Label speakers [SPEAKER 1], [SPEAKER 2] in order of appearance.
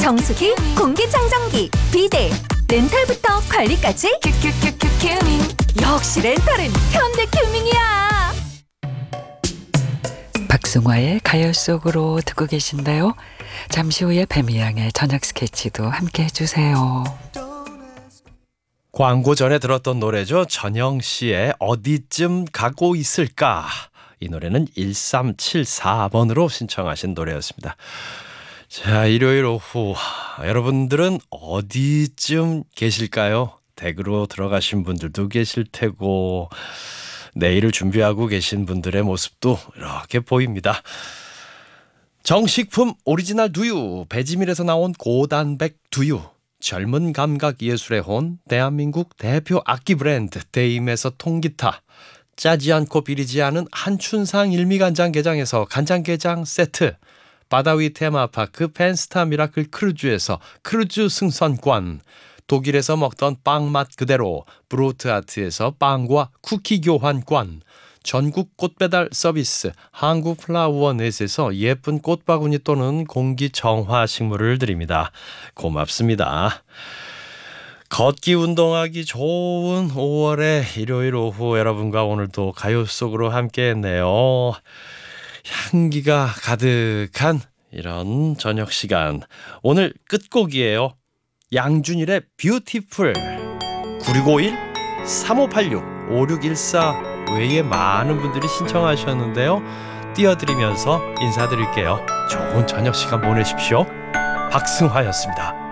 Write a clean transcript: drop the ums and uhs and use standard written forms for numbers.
[SPEAKER 1] 정수기, 공기청정기, 비데, 렌탈부터 관리까지 큐큐큐큐 큐밍. 역시 렌탈은 현대큐밍이야.
[SPEAKER 2] 박승화의 가요 속으로 듣고 계신데요. 잠시 후에 뱀이양의 저녁 스케치도 함께 해주세요.
[SPEAKER 3] 광고 전에 들었던 노래죠. 전영 씨의 어디쯤 가고 있을까. 이 노래는 1374번으로 신청하신 노래였습니다. 자, 일요일 오후 여러분들은 어디쯤 계실까요? 댁으로 들어가신 분들도 계실 테고 내일을 준비하고 계신 분들의 모습도 이렇게 보입니다. 정식품 오리지널 두유, 배지밀에서 나온 고단백 두유, 젊은 감각 예술의 혼, 대한민국 대표 악기 브랜드 데임에서 통기타, 짜지 않고 비리지 않은 한춘상 일미간장게장에서 간장게장 세트, 바다위 테마파크 펜스타 미라클 크루즈에서 크루즈 승선권, 독일에서 먹던 빵 맛 그대로 브로트아트에서 빵과 쿠키 교환권, 전국 꽃배달 서비스 한국플라워넷에서 예쁜 꽃바구니 또는 공기정화 식물을 드립니다. 고맙습니다. 걷기 운동하기 좋은 5월의 일요일 오후 여러분과 오늘도 가요 속으로 함께했네요. 향기가 가득한 이런 저녁 시간. 오늘 끝곡이에요. 양준일의 뷰티풀. 9651 3586 5614 외에 많은 분들이 신청하셨는데요. 띄워드리면서 인사드릴게요. 좋은 저녁 시간 보내십시오. 박승화였습니다.